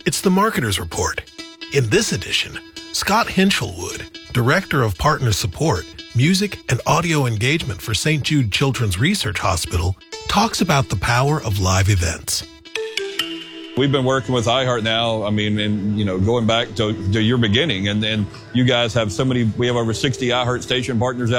It's the Marketer's Report. In this edition, Scott Hinchelwood, Director of Partner Support, Music and Audio Engagement for St. Jude Children's Research Hospital, talks about the power of live events. We've been working with iHeart now, going back to your beginning, and you guys have we have over 60 iHeart station partners out